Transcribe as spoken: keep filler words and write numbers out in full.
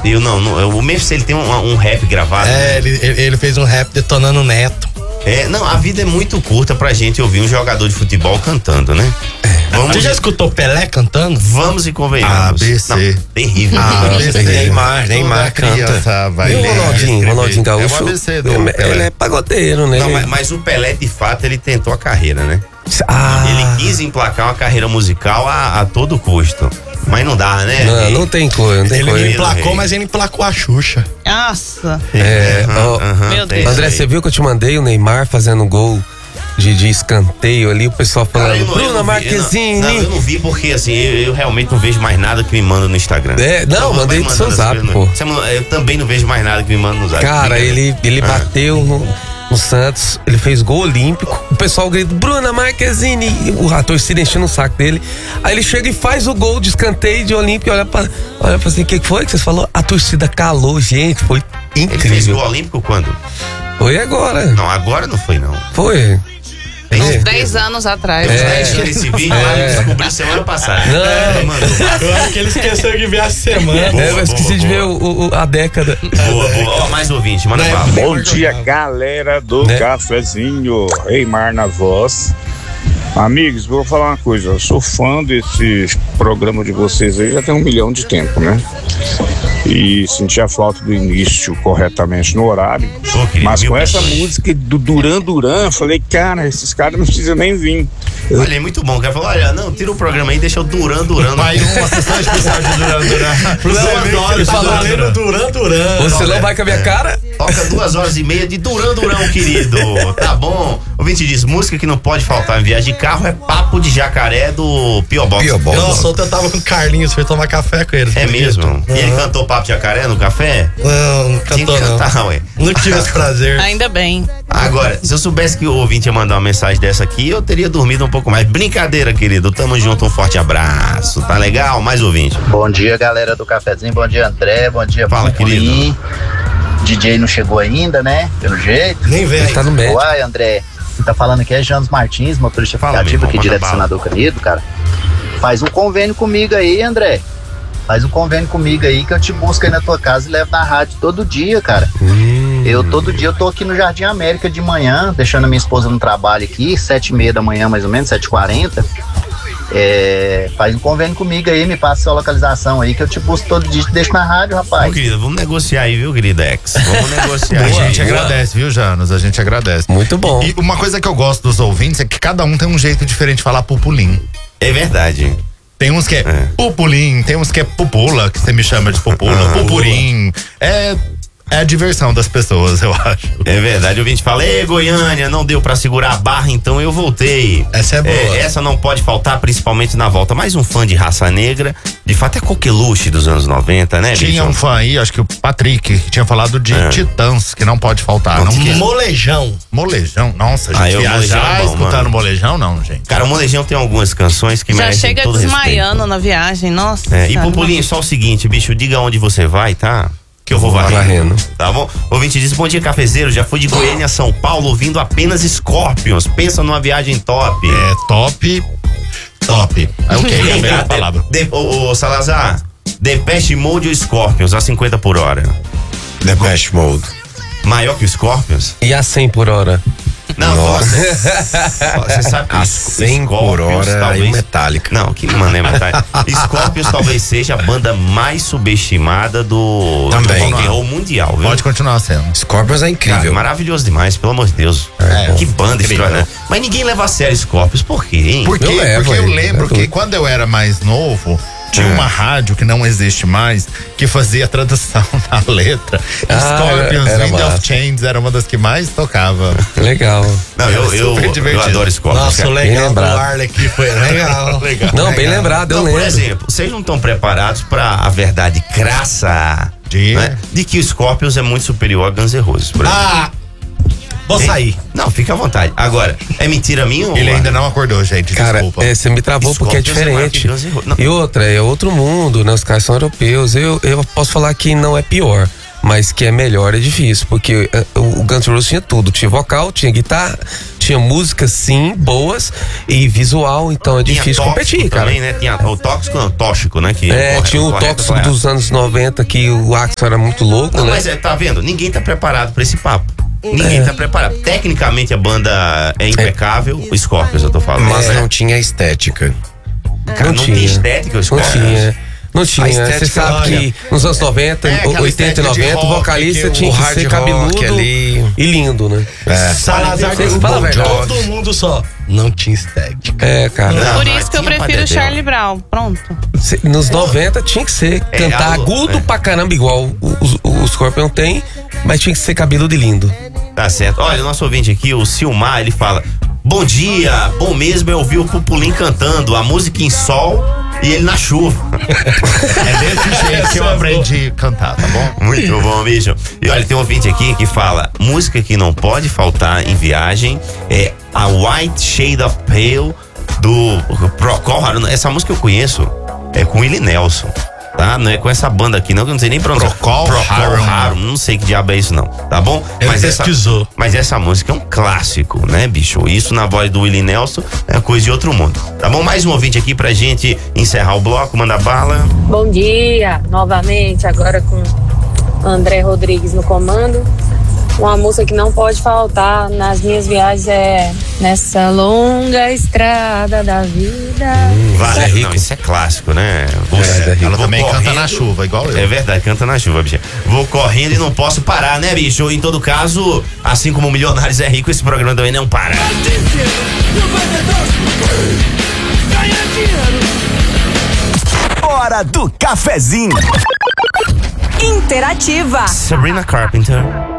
Eu não, não o Memphis, ele tem um, um rap gravado. É, né? ele, ele fez um rap detonando o Neto. É, não, a vida é muito curta pra gente ouvir um jogador de futebol cantando, né? Vamos... Você já escutou Pelé cantando? Vamos e convenhamos. A B C. Não, terrível. A B C. Neymar, Neymar canta. Vai e o Ronaldinho, Ronaldinho Gaúcho. É o A B C do ele, Pelé. ele é pagodeiro, né? Não, mas, mas o Pelé, de fato, ele tentou a carreira, né? Ah. Ele quis emplacar uma carreira musical a, a todo custo. Mas não dá, né? Não, não tem coisa, não tem ele coisa. Ele emplacou, mas ele emplacou a Xuxa. Nossa. É, uhum, ó, uhum, meu Deus. André, você viu que eu te mandei o Neymar fazendo gol de, de escanteio ali, o pessoal falando, Cara, eu não- eu Bruna não vi, Marquezine. eu Não, não, eu não vi porque assim, eu, eu realmente não vejo mais nada que me manda no Instagram. É, não, Então, vai mandei do mandando seu as zap, coisas, pô. Você manda- Eu também não vejo mais nada que me manda no zap. Cara, Fica- ele, ele Ah. bateu no, no Santos, ele fez gol olímpico, o pessoal grita, Bruna Marquezine, o a torcida enchendo o saco dele. Aí ele chega e faz o gol de escanteio de olímpico, olha pra, olha pra assim, o que que foi que vocês falou? A torcida calou, gente, foi Ele fez incrível. gol olímpico quando? Foi agora, Não, agora não foi, não. foi. Uns É. dez anos atrás. Tem uns É. dez dias esse vídeo lá, eu descobri semana passada. Não. É, mano. Eu acho que ele esqueceu de ver a semana. Boa, É, eu esqueci boa, de ver boa. o, o- a década. Boa, boa. Ó, mais ouvinte, manda Né? bala. Bom dia, galera do Né? Cafezinho, Neymar na voz. Amigos, vou falar uma coisa, eu sou fã desse programa de vocês aí já tem um milhão de tempo, né? E senti a falta do início corretamente no horário. Pô, querido, Mas mil com essa pessoas. música do Duran Duran, eu falei, cara, esses caras não precisam nem vir. Olha, é muito bom. O cara falou, olha, não, tira o programa aí, deixa o Duran Duran. Vai uma sessão especial de Duran Duran. Não, adoro esse Tá Duran valendo Duran Duran. Você não vai com a minha cara? Toca duas horas e meia de Duran Durão, querido. Tá bom? O ouvinte diz, música que não pode faltar em viagem de carro é Papo de Jacaré do Pio Box. Pio Box. Nossa, ontem eu tava com o Carlinhos, fui tomar café com ele. É mesmo? E ele cantou Papo de Jacaré no café? Não, não Tinha que cantou não. cantar, ué. Não tive esse prazer. Ainda bem. Agora, se eu soubesse que o ouvinte ia mandar uma mensagem dessa aqui, eu teria dormido um pouco mais. Brincadeira, querido. Tamo junto, um forte abraço. Tá legal? Mais ouvinte. Bom dia, galera do Cafezinho. Bom dia, André. Bom dia, Fala, Pupulim. D J não chegou ainda, né? Pelo jeito. Nem vem. Ele tá no médico. Uai, André. Quem tá falando aqui é Janos Martins, motorista Fala, aplicativo meu aqui irmão, direto do manda Senador Canedo, cara. Faz um convênio comigo aí, André. Faz um convênio comigo aí que eu te busco aí na tua casa e levo na rádio todo dia, cara. Hum. Eu todo dia eu tô aqui no Jardim América de manhã, deixando a minha esposa no trabalho aqui, sete e meia da manhã mais ou menos, sete e quarenta. É, faz um convênio comigo aí, me passa a sua localização aí que eu te busco todo dia e te deixo na rádio, Ô, rapaz. querido, vamos negociar aí, viu, querido Ex? Vamos negociar A aí. gente Boa. agradece, viu, Janos? A gente agradece. Muito bom. E uma coisa que eu gosto dos ouvintes é que cada um tem um jeito diferente de falar pupulim. É verdade. Tem uns que é, É. pupulim, tem uns que é pupula, que você me chama de pupula, pupurim. É, é a diversão das pessoas, eu acho. É verdade, o ouvinte fala, ei, Goiânia, não deu pra segurar a barra, então eu voltei. Essa é boa. essa não pode faltar, principalmente na volta. Mais um fã de raça negra, de fato é coqueluche dos anos noventa, né, Tinha bicho? um fã aí, acho que o Patrick, que tinha falado de É. Titãs, que não pode faltar. Não, Não, que- Molejão. molejão, nossa, Ah, gente, eu- molejão viajar é bom, escutando mano. molejão, não, gente. Cara, o Molejão tem algumas canções que Já merecem chega todo desmaiando respeito. na viagem, nossa. É, e Pupulinho, só o seguinte, bicho, diga onde você vai, tá? Que eu vou varrendo. Varrendo. Tá bom? O ouvinte diz, bom dia, cafezeiro, já fui de Goiânia a São Paulo ouvindo apenas Scorpions. Pensa numa viagem top. É top, top. É ok, é a melhor palavra. De, ô, ô, Salazar, Depeche Mode ou Scorpions a cinquenta por hora? Depeche Mode. Maior que o Scorpions? E a cem por hora? Não, Nossa. você sabe que A o cem por Scorpions hora talvez- aí Metallica. Não, que mano é Metallica. Scorpions talvez seja a banda mais subestimada do, Também. do rock and roll mundial, viu? Pode continuar sendo. Scorpions é Cara, incrível. maravilhoso demais, pelo amor de Deus. É, que banda incrível. estranha. Mas ninguém leva a sério Scorpions, por quê, hein? Por quê? Eu levo Porque eu aí, lembro é que doido. quando eu era mais novo, tinha É. uma rádio que não existe mais, que fazia a tradução da letra. Ah, Scorpions, era Wind massa. of Change era uma das que mais tocava. Legal. Não, eu, Era eu, super eu divertido. adoro Scorpions. Nossa, o cara. legal do lembrado. Arley aqui foi legal. Legal. Não, bem lembrado, eu Não, por lembro. exemplo, vocês não estão preparados pra a verdade crassa De- né, de que o Scorpions é muito superior a Guns N' Roses, por exemplo. Ah, vou sair. Não, fica à vontade. Agora, é mentira minha ou Ele ainda não acordou, gente. Cara, Desculpa. é, você me travou porque é Scorpions é maior que diferente. Guns N' Roses. Não. E outra, é outro mundo, né? Os caras são europeus. Eu, eu posso falar que não é pior, mas que é melhor é difícil, porque eh, o Guns N' Roses tinha tudo. Tinha vocal, tinha guitarra, tinha tinha músicas sim, boas e visual, então é Tinha difícil tóxico competir, cara. também, né? Tinha o tóxico, não, tóxico, né? Que É, corre- tinha o correto, tóxico correto. dos anos noventa que o Axel era muito louco, Não, né? mas é, tá vendo? Ninguém tá preparado pra esse papo. Ninguém É. tá preparado. Tecnicamente a banda é impecável, o Scorpions eu tô falando. Mas né? não tinha estética. Cara, não, tem estética o Não Scorpions. tinha. Não tinha. estética, Você sabe olha, que nos anos noventa, é aquela oitenta e estética de noventa, o rock vocalista que tinha o que hard ser rock cabeludo ali. e lindo, né? É. Salazar Vocês do falam a Bon verdade. Jovi. Todo mundo só. Não tinha estética. É, cara. Não, Por mas isso que eu tinha prefiro o Padedeu. Charlie Brown. Pronto. Cê- Nos noventa tinha que ser É, cantar alô, agudo é. pra caramba, igual o, o, o Scorpion tem, mas tinha que ser cabeludo e lindo. Tá certo. Olha, o nosso ouvinte aqui, o Silmar, ele fala: bom dia, bom mesmo é ouvir o Pupulim cantando a música em sol e ele na chuva. É desse jeito que eu aprendi a cantar, tá bom? Muito bom, bicho. E olha, tem um ouvinte aqui que fala: música que não pode faltar em viagem é a White Shade of Pale do Procol Harum. Essa música eu conheço, é com Willie Nelson. Tá? Não é com essa banda aqui, não, que eu não sei nem pronunciar. Procol Harum. Harum. Não sei que diabo é isso, não. Tá bom? Ele pesquisou. Essa, mas essa música é um clássico, né, bicho? Isso na voz do Willie Nelson é coisa de outro mundo. Tá bom? Mais um ouvinte aqui pra gente encerrar o bloco. Manda bala. Bom dia, novamente, agora com André Rodrigues no comando. Uma música que não pode faltar nas minhas viagens é Nessa Longa Estrada da Vida. Vale, é rico. não, isso é clássico, né? É, é rico. Ela Vou também canta correndo. na chuva, igual eu. É verdade, canta na chuva, bicho. Vou correndo e não posso parar, né, bicho? Em todo caso, assim como o Milionários é Rico, esse programa também não para. Hora do cafezinho. Interativa. Sabrina Carpenter.